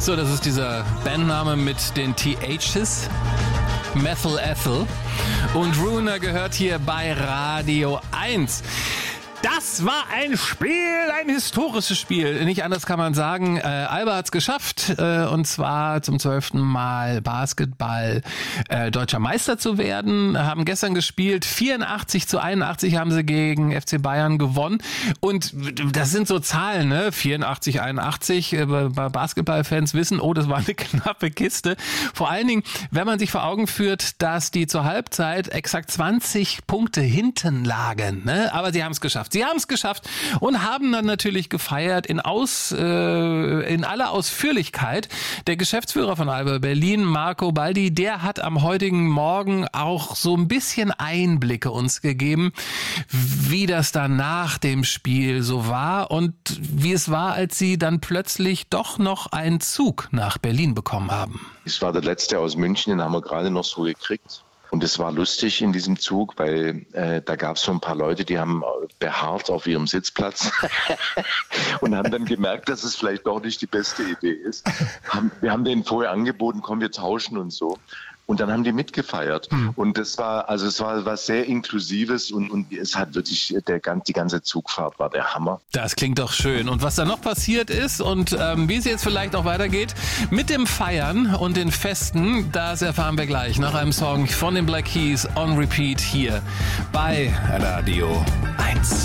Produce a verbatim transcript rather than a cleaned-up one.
So, das ist dieser Bandname mit den T Hs. Methyl Ethyl. Und Ruiner gehört hier bei Radio eins. Das war ein Spiel, ein historisches Spiel. Nicht anders kann man sagen. Äh, Alba hat's geschafft, äh, und zwar zum zwölften Mal Basketball äh, deutscher Meister zu werden. Haben gestern gespielt, vierundachtzig zu einundachtzig haben sie gegen F C Bayern gewonnen. Und das sind so Zahlen, ne? vierundachtzig, einundachtzig. Äh, bei Basketballfans wissen, oh, das war eine knappe Kiste. Vor allen Dingen, wenn man sich vor Augen führt, dass die zur Halbzeit exakt zwanzig Punkte hinten lagen. Ne? Aber sie haben es geschafft. Sie haben es geschafft und haben dann natürlich gefeiert in aus äh, in aller Ausführlichkeit. Der Geschäftsführer von Alba Berlin, Marco Baldi, der hat am heutigen Morgen auch so ein bisschen Einblicke uns gegeben, wie das dann nach dem Spiel so war und wie es war, als sie dann plötzlich doch noch einen Zug nach Berlin bekommen haben. Ich war der Letzte aus München, den haben wir gerade noch so gekriegt. Und es war lustig in diesem Zug, weil äh, da gab es so ein paar Leute, die haben beharrt auf ihrem Sitzplatz und haben dann gemerkt, dass es vielleicht doch nicht die beste Idee ist. Haben, wir haben denen vorher angeboten, komm, wir tauschen und so. Und dann haben die mitgefeiert. Hm. Und das war, also es war was sehr Inklusives und, und es hat wirklich, der, die ganze Zugfahrt war der Hammer. Das klingt doch schön. Und was da noch passiert ist und ähm, wie es jetzt vielleicht auch weitergeht mit dem Feiern und den Festen, das erfahren wir gleich nach einem Song von den Black Keys on Repeat hier bei Radio eins.